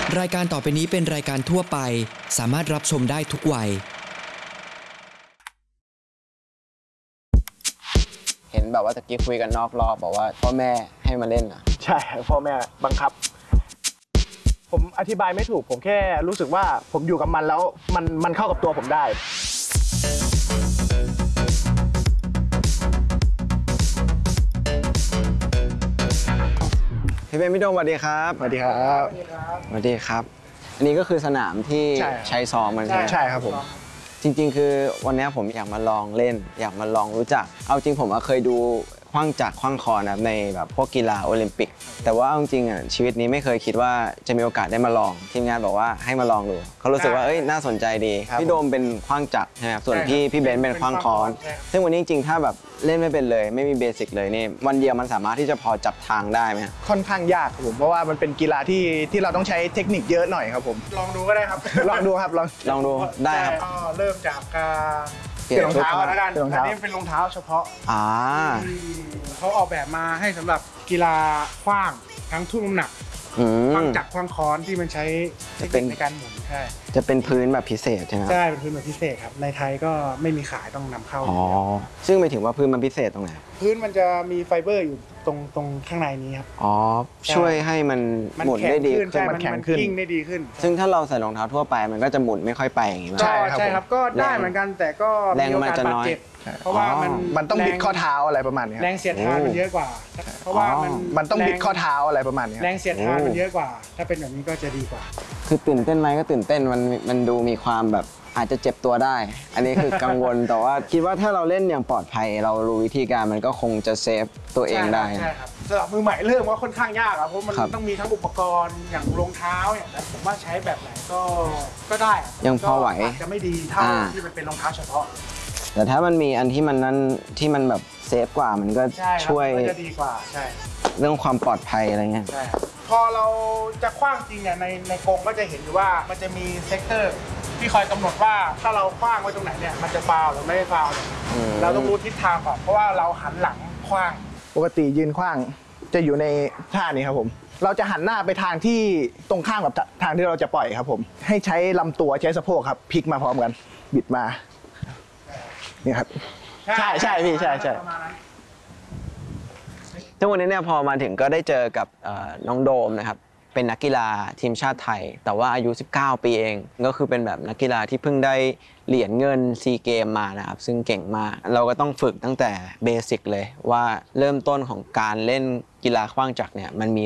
รายการต่อไปนี้เป็นรายการทั่วไปสามารถรับชมได้ทุกวัยเห็นแบบว่าตะกี้คุยกันนอกรอบบอกว่าพ่อแม่ให้มาเล่นเหรอใช่พ่อแม่บังคับผมอธิบายไม่ถูกผมแค่รู้สึกว่าผมอยู่กับมันแล้วมันเข้ากับตัวผมได้พี่เบนพี่โดมสวัสดีครับสวัสดีครับสวัสดีครับอันนี้ก็คือสนามที่ใช้ซ้อมมันใช่ไหมใช่ครับผมจริงๆคือวันนี้ผมอยากมาลองเล่นอยากมาลองรู้จักเอาจริงผมเคยดูขว้างจักรขว้างคอนะในแบบพวกกีฬาโอลิมปิกแต่ว่าจริงๆชีวิตนี้ไม่เคยคิดว่าจะมีโอกาสได้มาลองทีมงานบอกว่าให้มาลองดูเขารู้สึกว่าน่าสนใจดีพี่โดมเป็นขว้างจักรใช่ไหมส่วนพี่เบนเป็นขว้างคอนซึ่งวันนี้จริงๆถ้าแบบเล่นไม่เป็นเลยไม่มีเบสิกเลยนี่วันเดียวมันสามารถที่จะพอจับทางได้ไหมค่อนข้างยากครับผมเพราะว่ามันเป็นกีฬาที่เราต้องใช้เทคนิคเยอะหน่อยครับผมลองดูก็ได้ครับลองดูครับลองดูได้ครับก็เริ่มจากการเปลี่ยนรองเท้าแล้วกันอันนี้เป็นรองเท้าเฉพาะเขาออกแบบมาให้สำหรับกีฬาขว้างทั้งทุ่นน้ำหนักขว้างจักรขว้างค้อนที่มันใช้เทคนิคในการหมุนใช่จะเป็นพื้นแบบพิเศษใช่ไหมใช่เป็นพื้นแบบพิเศษครับในไทยก็ไม่มีขายต้องนำเข้าซึ่งหมายถึงว่าพื้นมันพิเศษตรงไหนพื้นมันจะมีไฟเบอร์อยู่ตรงข้างในนี้ครับช่วยให้มันหมุนได้ดีขึ้นมันแข็งขึ้นได้ดีขึ้นซึ่งถ้าเราใส่รองเท้าทั่วไปมันก็จะหมุนไม่ค่อยไปอย่างนี้ใช่ครับก็ได้เหมือนกันแต่ก็แรงมันจะน้อยเพราะว่ามันต้องบิดข้อเท้าอะไรประมาณนี้แรงเสียดทานมันเยอะกว่าเพราะว่ามันต้องบิดข้อเท้าอะไรประมาณนี้แรงเสียดทานมันเยอะกว่าถ้าเป็นแบบนี้ก็จะดีกว่าคือตื่นเต้นไหมก็ตื่นเต้นมันดูมีความแบบอาจจะเจ็บตัวได้อันนี้คือกังวลแต่ว่าคิดว่าถ้าเราเล่นอย่างปลอดภัยเรารู้วิธีการมันก็คงจะเซฟตัวเองได้ใช่ครับสำหรับมือใหม่เริ่มว่าค่อนข้างยากเพราะมันต้องมีทั้งอุปกรณ์อย่างรองเท้าเนี่ยแต่ผมว่าใช้แบบไหนก็ได้ยังพอไหวจะไม่ดีเท่าที่มันเป็นรองเท้าเฉพาะแต่ถ้ามันมีอันที่มันนั้นที่มันแบบเซฟกว่ามันก็ช่วยจะดีกว่าใช่เรื่องความปลอดภัยอะไรเงี้ยใช่พอเราจะคว้างจริงเนี่ยในกรงก็จะเห็นอยู่ว่ามันจะมีเซกเตอร์ที่คอยกำหนดว่าถ้าเราคว้างไว้ตรงไหนเนี่ยมันจะฟาวหรือไม่ฟาวเราต้องรู้ทิศทางก่อนเพราะว่าเราหันหลังคว้างปกติยืนคว้างจะอยู่ในท่านี้ครับผมเราจะหันหน้าไปทางที่ตรงข้ามกับทางที่เราจะปล่อยครับผมให้ใช้ลำตัวใช้สะโพกครับพลิกมาพร้อมกันบิดมานี่ครับใช่พี่ใช่ซึ่งวันนี้เนี่ยพอมาถึงก็ได้เจอกับน้องโดมนะครับเป็นนักกีฬาทีมชาติไทยแต่ว่าอายุ19ปีเองก็คือเป็นแบบนักกีฬาที่เพิ่งได้เหรียญเงินซีเกมมานะครับซึ่งเก่งมากเราก็ต้องฝึกตั้งแต่เบสิกเลยว่าเริ่มต้นของการเล่นกีฬาขว้างจักรเนี่ยมันมี